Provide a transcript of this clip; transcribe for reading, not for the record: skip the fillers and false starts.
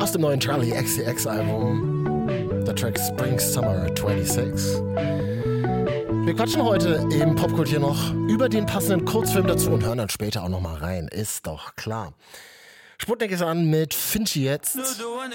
aus dem neuen Charlie XCX Album. Der Track Spring Summer 26. Wir quatschen heute im Popkult hier noch über den passenden Kurzfilm dazu und hören dann später auch noch mal rein. Ist doch klar. Sputnik ist an mit Finchi jetzt.